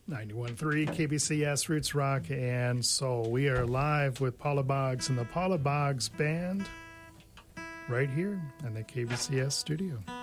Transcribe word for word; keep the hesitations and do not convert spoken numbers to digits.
ninety-one point three K B C S Roots Rock and Soul. We are live with Paula Boggs and the Paula Boggs Band right here in the K B C S studio.